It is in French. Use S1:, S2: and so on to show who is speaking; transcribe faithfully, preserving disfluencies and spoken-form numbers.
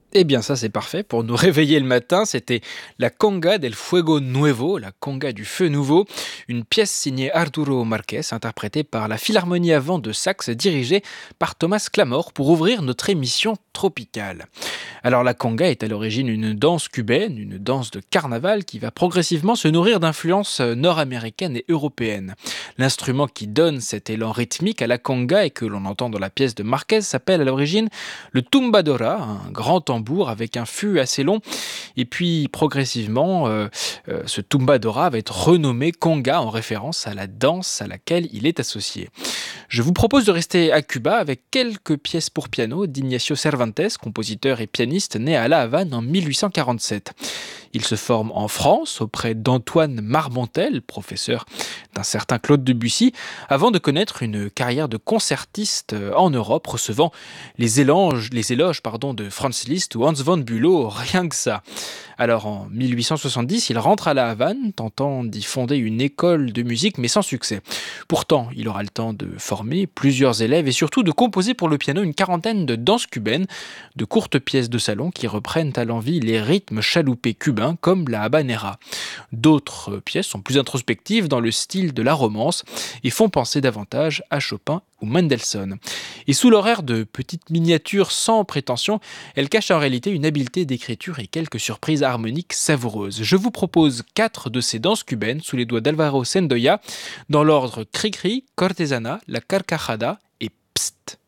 S1: Eh bien ça c'est parfait pour nous réveiller le matin, c'était la Conga del Fuego Nuevo, la Conga du feu nouveau, une pièce signée Arturo Marquez, interprétée par la Philharmonie à vent de Saxe, dirigée par Thomas Clamor pour ouvrir notre émission tropicale. Alors la conga est à l'origine une danse cubaine, une danse de carnaval qui va progressivement se nourrir d'influences nord-américaines et européennes. L'instrument qui donne cet élan rythmique à la conga et que l'on entend dans la pièce de Marquez s'appelle à l'origine le tumbadora, un grand tambour avec un fût assez long. Et puis progressivement, euh, euh, ce tumbadora va être renommé conga en référence à la danse à laquelle il est associé. Je vous propose de rester à Cuba avec quelques pièces pour piano d'Ignacio Cervantes, compositeur et pianiste né à La Havane en mille huit cent quarante-sept. Il se forme en France auprès d'Antoine Marmontel, professeur d'un certain Claude Debussy, avant de connaître une carrière de concertiste en Europe, recevant les éloges, les éloges pardon, de Franz Liszt ou Hans von Bülow, rien que ça. Alors en mille huit cent soixante-dix, il rentre à La Havane, tentant d'y fonder une école de musique, mais sans succès. Pourtant, il aura le temps de former plusieurs élèves et surtout de composer pour le piano une quarantaine de danses cubaines, de courtes pièces de salon qui reprennent à l'envi les rythmes chaloupés cubains comme la habanera. D'autres pièces sont plus introspectives dans le style de la romance et font penser davantage à Chopin ou Mendelssohn. Et sous l'horaire de petites miniatures sans prétention, elles cachent en réalité une habileté d'écriture et quelques surprises harmoniques savoureuses. Je vous propose quatre de ces danses cubaines sous les doigts d'Alvaro Sendoya, dans l'ordre Cri-Cri, Cortesana, la Carcajada et Psst.